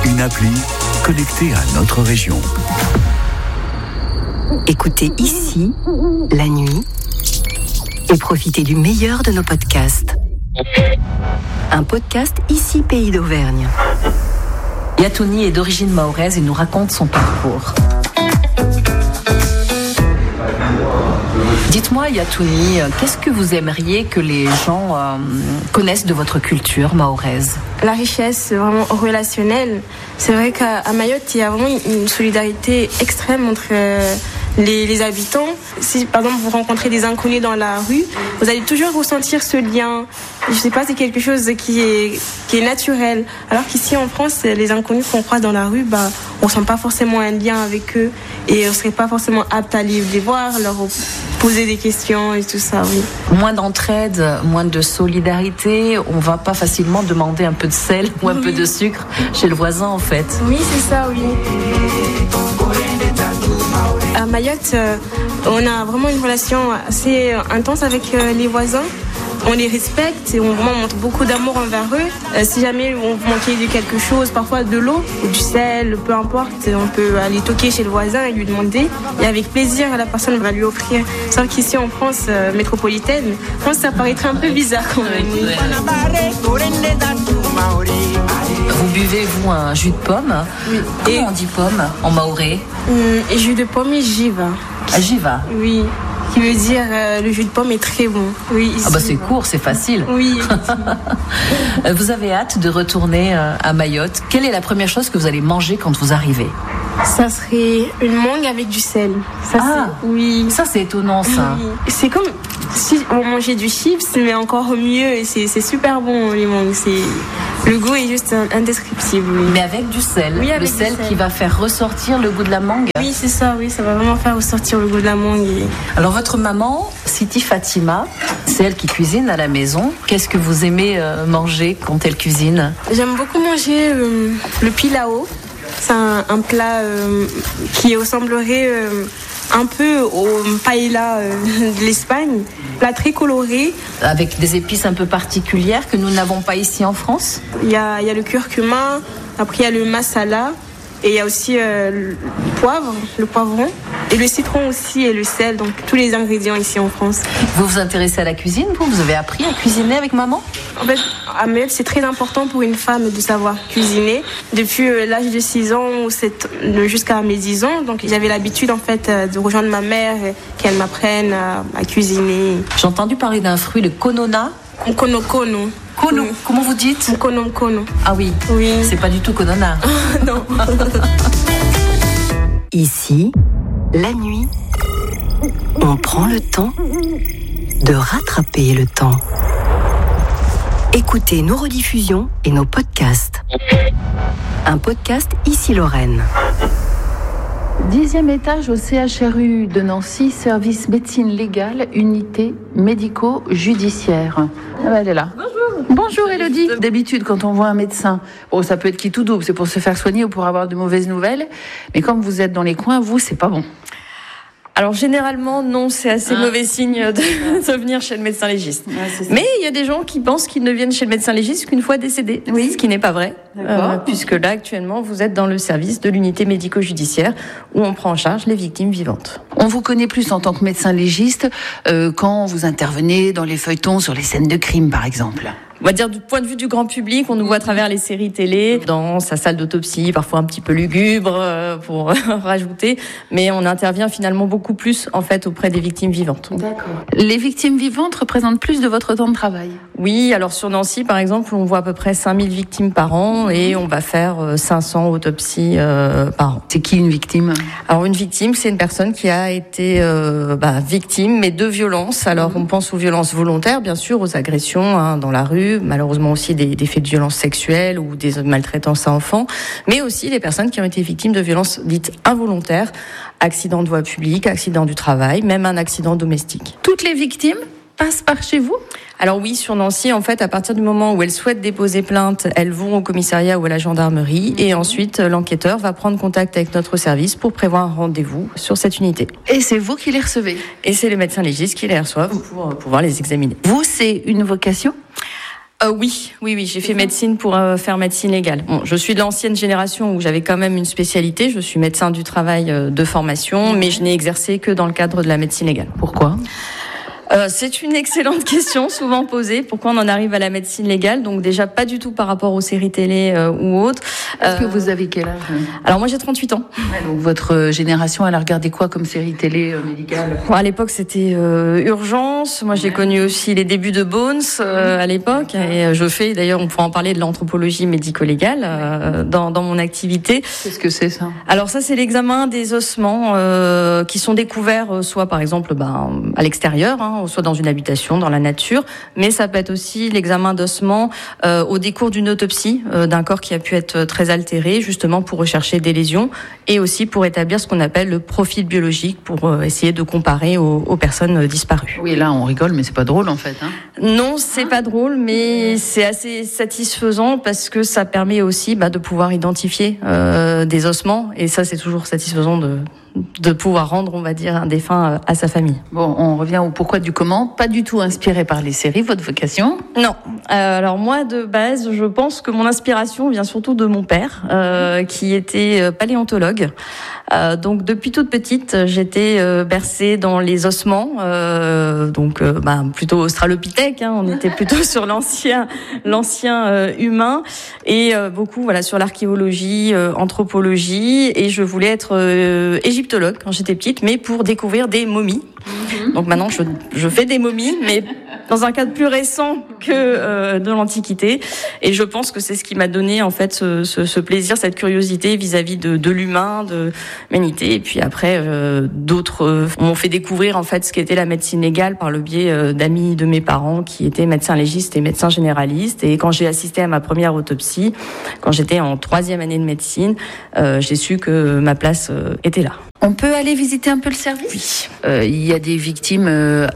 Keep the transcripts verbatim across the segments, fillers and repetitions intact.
une appli connectée à notre région. Écoutez ici, la nuit, et profitez du meilleur de nos podcasts. Un podcast Ici Pays d'Auvergne. Yatouni est d'origine mahoraise et nous raconte son parcours. Dites-moi, Yatouni, qu'est-ce que vous aimeriez que les gens euh, connaissent de votre culture mahoraise ? La richesse vraiment relationnelle. C'est vrai qu'à Mayotte, il y a vraiment une solidarité extrême entre euh, les, les habitants. Si par exemple vous rencontrez des inconnus dans la rue, vous allez toujours ressentir ce lien. Je sais pas, c'est quelque chose qui est, qui est naturel. Alors qu'ici en France, les inconnus qu'on croise dans la rue, bah, on sent pas forcément un lien avec eux et on serait pas forcément apte à les voir, leur poser des questions et tout ça, oui. Moins d'entraide, moins de solidarité, on va pas facilement demander un peu de sel ou un oui. peu de sucre chez le voisin en fait. Oui, c'est ça, oui. À Mayotte, on a vraiment une relation assez intense avec les voisins. On les respecte et on vraiment montre beaucoup d'amour envers eux. Euh, si jamais on manquait de quelque chose, parfois de l'eau ou du sel, peu importe, on peut aller toquer chez le voisin et lui demander. Et avec plaisir, la personne va lui offrir. Sauf qu'ici en France euh, métropolitaine, je pense que ça paraîtrait un peu bizarre quand même. Vous buvez, vous, un jus de pomme ? Oui. Comment et on dit pomme en mahorais ? hum, Et jus de pomme et jiva. Ah, jiva ? Oui. Qui veut dire euh, le jus de pomme est très bon. Oui, ici. Ah bah c'est court, c'est facile. Oui. Vous avez hâte de retourner à Mayotte. Quelle est la première chose que vous allez manger quand vous arrivez ? Ça serait une mangue avec du sel. Ça, ah, c'est... oui. Ça c'est étonnant ça. Oui. C'est comme si on mangeait du chips, mais encore mieux. Et c'est, c'est super bon les mangues. C'est... Le goût est juste indescriptible. Oui. Mais avec du sel. Oui, avec le sel, du sel qui va faire ressortir le goût de la mangue. Oui, c'est ça. Oui, ça va vraiment faire ressortir le goût de la mangue. Et... Alors votre maman, Siti Fatima, c'est elle qui cuisine à la maison. Qu'est-ce que vous aimez euh, manger quand elle cuisine ? J'aime beaucoup manger euh, le pilao. C'est un, un plat euh, qui ressemblerait euh, un peu au paella euh, de l'Espagne. Plat très coloré. Avec des épices un peu particulières que nous n'avons pas ici en France. Il y a, il y a le curcuma, après il y a le masala, et il y a aussi euh, le poivre, le poivron, et le citron aussi, et le sel, donc tous les ingrédients ici en France. Vous vous intéressez à la cuisine, vous ? Vous avez appris à cuisiner avec maman ? En fait, à Mayotte, c'est très important pour une femme de savoir cuisiner. Depuis euh, l'âge de six ans jusqu'à mes dix ans, donc j'avais l'habitude en fait euh, de rejoindre ma mère et qu'elle m'apprenne à, à cuisiner. J'ai entendu parler d'un fruit, le konona. Kono kono. Kono, oui. Comment vous dites ? Kono kono. Ah oui, oui. C'est pas du tout konona. Non. Ici, la nuit, on prend le temps de rattraper le temps. Écoutez nos rediffusions et nos podcasts. Un podcast Ici Lorraine. Dixième étage au C H R U de Nancy, service médecine légale, unité médico-judiciaire. Ah bah elle est là. Bonjour. Bonjour Élodie. D'habitude, quand on voit un médecin, bon, ça peut être qui tout double, c'est pour se faire soigner ou pour avoir de mauvaises nouvelles. Mais comme vous êtes dans les coins, vous, c'est pas bon. Alors généralement non, c'est assez ah. mauvais signe de, de venir chez le médecin légiste. Ah, mais il y a des gens qui pensent qu'ils ne viennent chez le médecin légiste qu'une fois décédés, oui. Ce qui n'est pas vrai, euh, puisque là actuellement vous êtes dans le service de l'unité médico-judiciaire où on prend en charge les victimes vivantes. On vous connaît plus en tant que médecin légiste euh, quand vous intervenez dans les feuilletons sur les scènes de crime par exemple. On va dire du point de vue du grand public, on nous voit à travers les séries télé, dans sa salle d'autopsie, parfois un petit peu lugubre euh, pour rajouter, mais on intervient finalement beaucoup plus en fait auprès des victimes vivantes. D'accord. Les victimes vivantes représentent plus de votre temps de travail ? Oui, alors sur Nancy par exemple, on voit à peu près cinq mille victimes par an et on va faire cinq cents autopsies euh, par an. C'est qui une victime ? Alors une victime, c'est une personne qui a été euh, bah, victime, mais de violences. Alors on pense aux violences volontaires, bien sûr, aux agressions hein, dans la rue, malheureusement aussi des, des faits de violences sexuelles ou des maltraitances à enfants, mais aussi les personnes qui ont été victimes de violences dites involontaires, accidents de voie publique, accidents du travail, même un accident domestique. Toutes les victimes passent par chez vous ? Alors oui, sur Nancy, en fait, à partir du moment où elles souhaitent déposer plainte, elles vont au commissariat ou à la gendarmerie et ensuite l'enquêteur va prendre contact avec notre service pour prévoir un rendez-vous sur cette unité. Et c'est vous qui les recevez ? Et c'est les médecins légistes qui les reçoivent pour pouvoir les examiner. Vous, c'est une vocation ? Euh, oui, oui, oui, j'ai fait médecine pour euh, faire médecine légale. Bon, je suis de l'ancienne génération où j'avais quand même une spécialité. Je suis médecin du travail euh, de formation, mais je n'ai exercé que dans le cadre de la médecine légale. Pourquoi ? Euh, c'est une excellente question, souvent posée. Pourquoi on en arrive à la médecine légale ? Donc déjà, pas du tout par rapport aux séries télé euh, ou autres. Est-ce euh, que vous avez quel âge ? Alors moi, j'ai trente-huit ans. Ouais, donc votre génération, elle a regardé quoi comme série télé euh, médicale ? Bon, à l'époque, c'était euh, Urgence. Moi, j'ai ouais. connu aussi les débuts de Bones euh, à l'époque. Et je fais, d'ailleurs, on pourra en parler de l'anthropologie médico-légale euh, dans, dans mon activité. Qu'est-ce que c'est ça ? Alors ça, c'est l'examen des ossements euh, qui sont découverts euh, soit, par exemple, ben, à l'extérieur, hein, soit dans une habitation, dans la nature, mais ça peut être aussi l'examen d'ossements euh, au décours d'une autopsie euh, d'un corps qui a pu être très altéré, justement pour rechercher des lésions et aussi pour établir ce qu'on appelle le profil biologique, pour euh, essayer de comparer aux, aux personnes disparues. Oui, là on rigole, mais c'est pas drôle en fait. Hein. Non, c'est pas drôle, mais c'est assez satisfaisant parce que ça permet aussi bah, de pouvoir identifier euh, des ossements, et ça c'est toujours satisfaisant de de pouvoir rendre, on va dire, un défunt à sa famille. Bon, on revient au pourquoi du comment. Pas du tout inspiré par les séries, votre vocation ? Non. Euh, alors moi, de base, je pense que mon inspiration vient surtout de mon père, euh, qui était paléontologue. Euh, donc depuis toute petite, j'étais euh, bercée dans les ossements, euh, donc euh, bah, plutôt australopithèque. Hein, on était plutôt sur l'ancien, l'ancien euh, humain, et euh, beaucoup voilà sur l'archéologie, euh, anthropologie, et je voulais être euh, égyptologue quand j'étais petite, mais pour découvrir des momies. Mmh. Donc maintenant, je, je fais des momies, mais dans un cadre plus récent que euh, de l'Antiquité. Et je pense que c'est ce qui m'a donné en fait ce, ce, ce plaisir, cette curiosité vis-à-vis de, de l'humain, de l'humanité. Et puis après, euh, d'autres euh, m'ont fait découvrir en fait ce qu'était la médecine légale par le biais euh, d'amis de mes parents qui étaient médecins légistes et médecins généralistes. Et quand j'ai assisté à ma première autopsie, quand j'étais en troisième année de médecine, euh, j'ai su que ma place euh, était là. On peut aller visiter un peu le service ? Oui. Euh, il y a des victimes euh,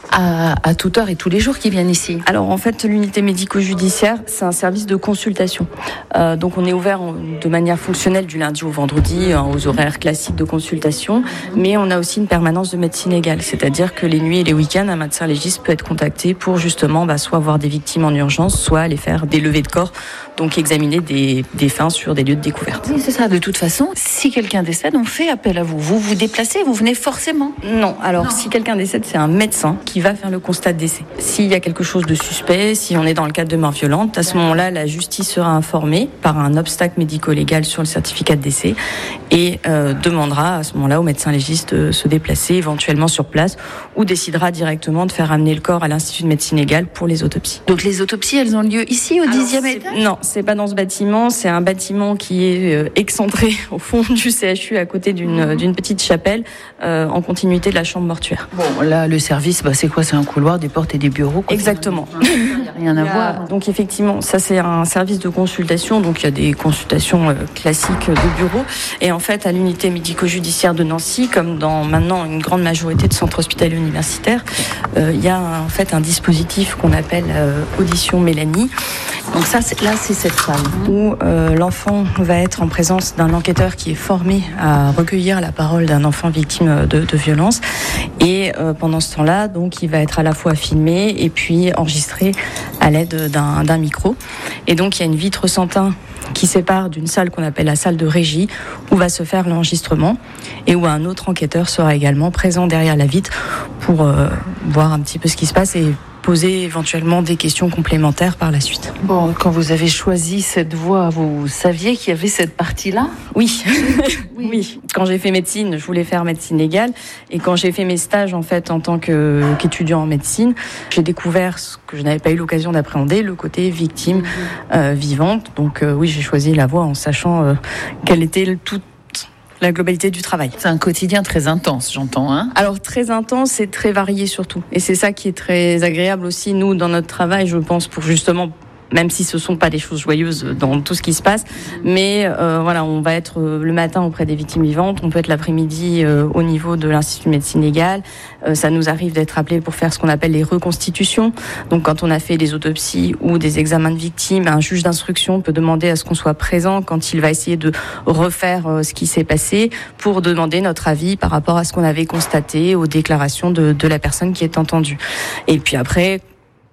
à, à toute heure et tous les jours qui viennent ici. Alors en fait, l'unité médico-judiciaire, c'est un service de consultation. Euh, donc on est ouvert de manière fonctionnelle du lundi au vendredi, hein, aux horaires classiques de consultation, mais on a aussi une permanence de médecine légale, c'est-à-dire que les nuits et les week-ends, un médecin légiste peut être contacté pour justement bah, soit voir des victimes en urgence, soit aller faire des levées de corps, donc examiner des défunts sur des lieux de découverte. Oui, c'est ça. De toute façon, si quelqu'un décède, on fait appel à vous. Vous vous déplacez, vous venez forcément ? Non. Alors, non. si quelqu'un décède, c'est un médecin qui va faire le constat de décès. S'il y a quelque chose de suspect, si on est dans le cadre de mort violente, à ce moment-là, la justice sera informée par un obstacle médico-légal sur le certificat de décès et euh, demandera à ce moment-là au médecin légiste de se déplacer éventuellement sur place ou décidera directement de faire amener le corps à l'Institut de médecine légale pour les autopsies. Donc les autopsies, elles ont lieu ici, au dixième étage ? Non, c'est pas dans ce bâtiment. C'est un bâtiment qui est euh, excentré au fond du C H U, à côté d'une, mmh. d'une petite chapelle, euh, en continuité de la chambre mortuaire. Bon, là, le service, bah, c'est quoi ? C'est un couloir, des portes et des bureaux, quoi. Exactement. Il n'y a rien à voir. Donc effectivement, ça c'est un service de consultation. Donc il y a des consultations euh, classiques de bureau. Et en fait, à l'unité médico-judiciaire de Nancy, comme dans maintenant une grande majorité de centres hospitaliers universitaires, euh, il y a en fait un dispositif qu'on appelle euh, audition Mélanie. Donc ça, c'est, là, c'est cette salle où euh, l'enfant va être en présence d'un enquêteur qui est formé à recueillir la parole d'un enfant victime de, de violence. Et euh, pendant ce temps-là, donc, il va être à la fois filmé et puis enregistré à l'aide d'un, d'un micro. Et donc, il y a une vitre sans teint qui sépare d'une salle qu'on appelle la salle de régie, où va se faire l'enregistrement et où un autre enquêteur sera également présent derrière la vitre pour euh, voir un petit peu ce qui se passe et poser éventuellement des questions complémentaires par la suite. Bon, quand vous avez choisi cette voie, vous saviez qu'il y avait cette partie-là ? Oui. oui. oui. Quand j'ai fait médecine, je voulais faire médecine légale. Et quand j'ai fait mes stages, en fait, en tant que, qu'étudiant en médecine, j'ai découvert ce que je n'avais pas eu l'occasion d'appréhender, le côté victime mmh. euh, vivante. Donc euh, oui, j'ai choisi la voie en sachant euh, quelle était le tout la globalité du travail. C'est un quotidien très intense, j'entends. Hein Alors, très intense et très varié surtout. Et c'est ça qui est très agréable aussi, nous, dans notre travail, je pense, pour justement... même si ce sont pas des choses joyeuses dans tout ce qui se passe, mais euh, voilà, on va être euh, le matin auprès des victimes vivantes, on peut être l'après-midi euh, au niveau de l'Institut de médecine légale. Euh, ça nous arrive d'être appelés pour faire ce qu'on appelle les reconstitutions. Donc, quand on a fait des autopsies ou des examens de victimes, un juge d'instruction peut demander à ce qu'on soit présent quand il va essayer de refaire euh, ce qui s'est passé pour demander notre avis par rapport à ce qu'on avait constaté, aux déclarations de, de la personne qui est entendue. Et puis après,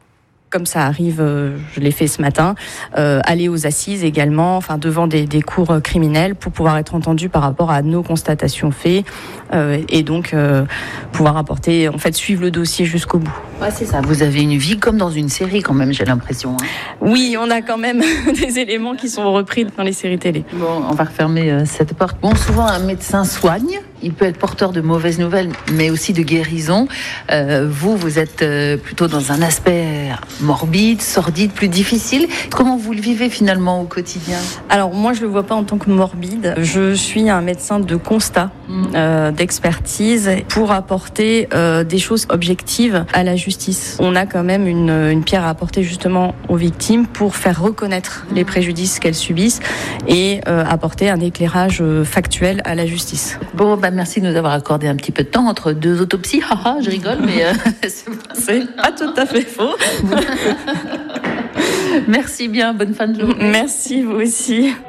comme ça arrive, euh, je l'ai fait ce matin, euh, aller aux assises également, enfin devant des, des cours criminels pour pouvoir être entendu par rapport à nos constatations faites euh, et donc euh, pouvoir apporter, en fait, suivre le dossier jusqu'au bout. Ouais, c'est ça. Vous avez une vie comme dans une série quand même, j'ai l'impression. Hein. Oui, on a quand même des éléments qui sont repris dans les séries télé. Bon, on va refermer euh, cette porte. Bon, souvent un médecin soigne. Il peut être porteur de mauvaises nouvelles, mais aussi de guérison. Euh, vous, vous êtes euh, plutôt dans un aspect morbide, sordide, plus difficile. Comment vous le vivez finalement au quotidien ? Alors moi, je le vois pas en tant que morbide. Je suis un médecin de constat, mmh. euh, d'expertise, pour apporter euh, des choses objectives à la justice. On a quand même une, une pierre à apporter justement aux victimes pour faire reconnaître mmh. les préjudices qu'elles subissent et euh, apporter un éclairage euh, factuel à la justice. Bon, bah merci de nous avoir accordé un petit peu de temps entre deux autopsies. Haha, je rigole, mais euh, c'est pas tout à fait faux. Merci bien, bonne fin de journée. Merci, vous aussi.